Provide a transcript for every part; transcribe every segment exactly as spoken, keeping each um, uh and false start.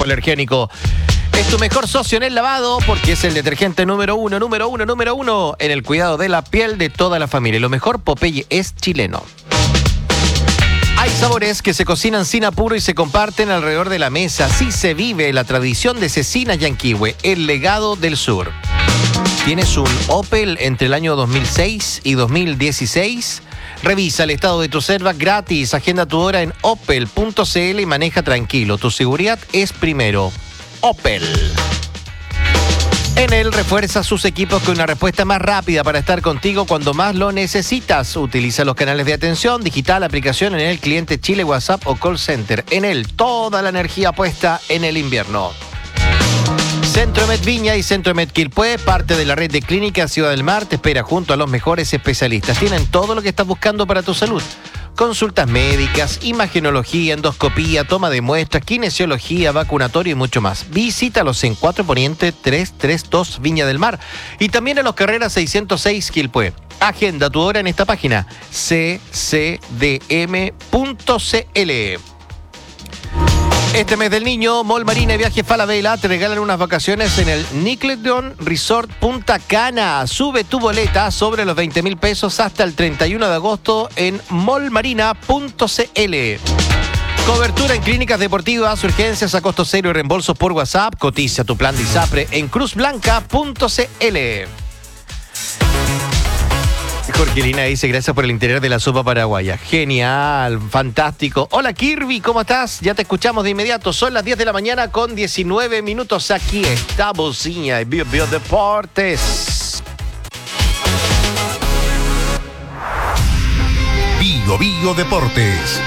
hipoalergénico. Es tu mejor socio en el lavado porque es el detergente número uno, número uno, número uno en el cuidado de la piel de toda la familia. Lo mejor, Popeye es chileno. Hay sabores que se cocinan sin apuro y se comparten alrededor de la mesa. Así se vive la tradición de Cecina Yanquihue, el legado del sur. ¿Tienes un Opel entre el año dos mil seis y dos mil dieciséis? Revisa el estado de tu reserva gratis. Agenda tu hora en opel punto c l y maneja tranquilo. Tu seguridad es primero. Opel. Enel refuerza sus equipos con una respuesta más rápida para estar contigo cuando más lo necesitas. Utiliza los canales de atención digital, aplicación Enel Cliente Chile, WhatsApp o Call Center. Enel, toda la energía puesta en el invierno. Centromed Viña y Centromed Quilpué, parte de la red de clínicas Ciudad del Mar, te espera junto a los mejores especialistas. Tienen todo lo que estás buscando para tu salud. Consultas médicas, imagenología, endoscopía, toma de muestras, kinesiología, vacunatorio y mucho más. Visítalos en cuatro Poniente trescientos treinta y dos Viña del Mar y también en los Carreras seiscientos seis Quilpué. Agenda tu hora en esta página c c d m punto c l. Este mes del niño, Mall Marina y Viajes Falabella te regalan unas vacaciones en el Nickelodeon Resort Punta Cana. Sube tu boleta sobre los veinte mil pesos hasta el treinta y uno de agosto en mall marina punto c l. Cobertura en clínicas deportivas, urgencias a costo cero y reembolsos por WhatsApp. Cotiza tu plan de ISAPRE en cruz blanca punto c l. Jorge Lina dice, gracias por el interior de la sopa paraguaya. Genial, fantástico. Hola Kirby, ¿cómo estás? Ya te escuchamos de inmediato. Son las diez de la mañana con diecinueve minutos. Aquí está Bociña de Bio Bio Deportes. Bio Bio Deportes.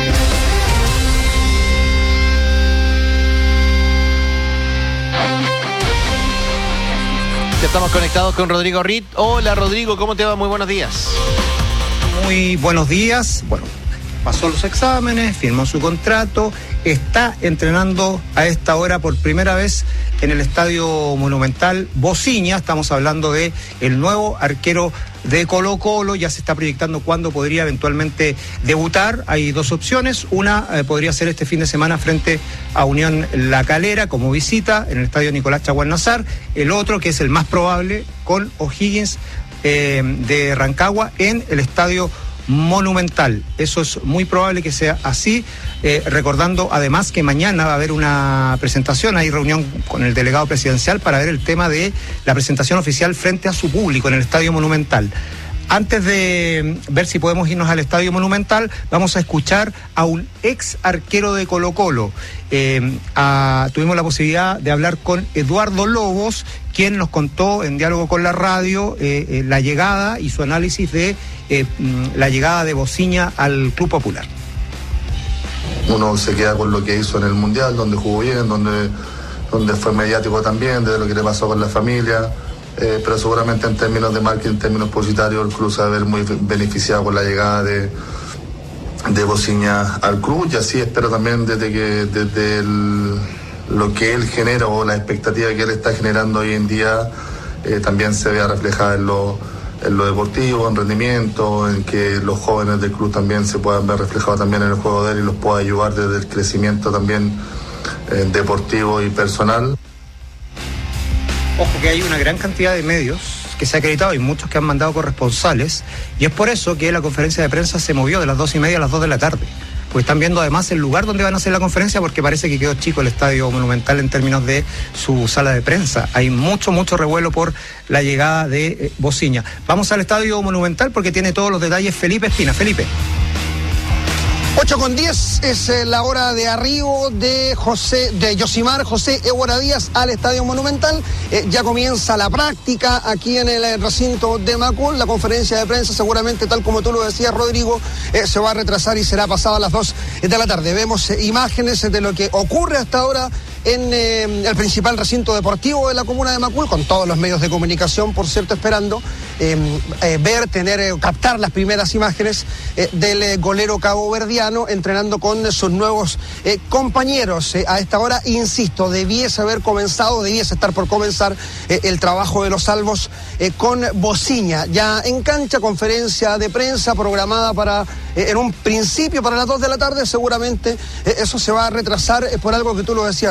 Ya estamos conectados con Rodrigo Ritt. Hola Rodrigo, ¿cómo te va? Muy buenos días. Muy buenos días. Bueno, pasó los exámenes, firmó su contrato, está entrenando a esta hora por primera vez en el Estadio Monumental Bociña. Estamos hablando de el nuevo arquero de Colo-Colo. Ya se está proyectando cuándo podría eventualmente debutar. Hay dos opciones. Una eh, podría ser este fin de semana frente a Unión La Calera como visita en el Estadio Nicolás Chaguán Nazar. El otro, que es el más probable, con O'Higgins eh, de Rancagua en el Estadio Monumental. Eso es muy probable que sea así, eh, recordando además que mañana va a haber una presentación, hay reunión con el delegado presidencial para ver el tema de la presentación oficial frente a su público en el Estadio Monumental. Antes de ver si podemos irnos al Estadio Monumental, vamos a escuchar a un ex arquero de Colo-Colo. Eh, a, tuvimos la posibilidad de hablar con Eduardo Lobos, quien nos contó en diálogo con la radio eh, eh, la llegada y su análisis de eh, la llegada de Bociña al Club Popular. Uno se queda con lo que hizo en el Mundial, donde jugó bien, donde, donde fue mediático también, de lo que le pasó con la familia. Eh, pero seguramente en términos de marketing, en términos publicitarios, el club se va a ver muy beneficiado con la llegada de, de Bociña al club, y así espero también desde que desde el, lo que él genera o la expectativa que él está generando hoy en día eh, también se vea reflejada en lo, en lo deportivo, en rendimiento, en que los jóvenes del club también se puedan ver reflejados también en el juego de él y los pueda ayudar desde el crecimiento también eh, deportivo y personal. Ojo que hay una gran cantidad de medios que se ha acreditado y muchos que han mandado corresponsales, y es por eso que la conferencia de prensa se movió de las dos y media a las dos de la tarde, pues están viendo además el lugar donde van a hacer la conferencia, porque parece que quedó chico el Estadio Monumental en términos de su sala de prensa. Hay mucho, mucho revuelo por la llegada de eh, Bociña. Vamos al Estadio Monumental porque tiene todos los detalles Felipe Espina. Felipe. ocho con diez es la hora de arribo de José, de Yosimar José Évora Díaz al Estadio Monumental. Eh, ya comienza la práctica aquí en el recinto de Macul. La conferencia de prensa seguramente, tal como tú lo decías, Rodrigo, eh, se va a retrasar y será pasada a las dos de la tarde. Vemos eh, imágenes de lo que ocurre hasta ahora en eh, el principal recinto deportivo de la comuna de Macul, con todos los medios de comunicación, por cierto, esperando eh, eh, ver, tener, eh, captar las primeras imágenes eh, del eh, golero caboverdiano entrenando con sus nuevos eh, compañeros. Eh, a esta hora, insisto, debiese haber comenzado, debiese estar por comenzar eh, el trabajo de los salvos eh, con Bociña. Ya en cancha, conferencia de prensa programada para, eh, en un principio, para las dos de la tarde. Seguramente eh, eso se va a retrasar eh, por algo que tú lo decías,